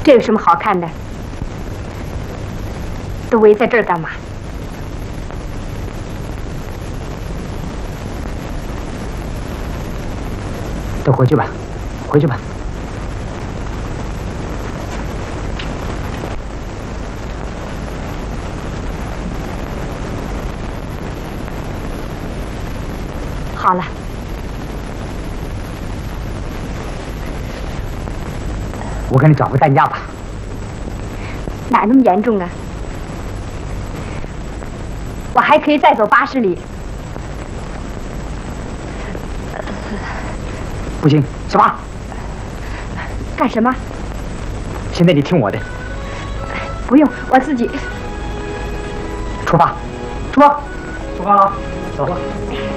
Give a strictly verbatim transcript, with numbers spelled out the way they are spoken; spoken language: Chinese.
这有什么好看的？都围在这儿干嘛？ 都回去吧，回去吧。 好了。 我给你找个担架吧。 哪那么严重啊？我还可以再走八十里。 不行，小马。 干什么？ 现在你听我的。 不用，我自己。 出发，出发，出发了，走了。